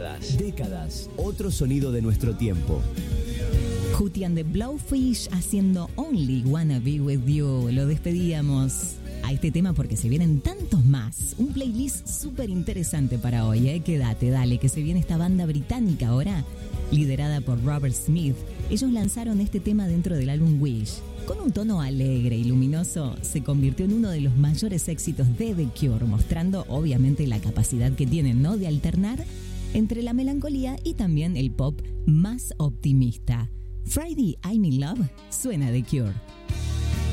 Décadas. Otro sonido de nuestro tiempo. Hootie and the Blowfish haciendo Only Wanna Be With You. Lo despedíamos a este tema porque se vienen tantos más. Un playlist súper interesante para hoy, ¿eh? Quédate, dale, que se viene esta banda británica ahora, liderada por Robert Smith. Ellos lanzaron este tema dentro del álbum Wish. Con un tono alegre y luminoso, se convirtió en uno de los mayores éxitos de The Cure, mostrando obviamente la capacidad que tienen, ¿no?, de alternar entre la melancolía y también el pop más optimista. Friday I'm in Love suena The Cure.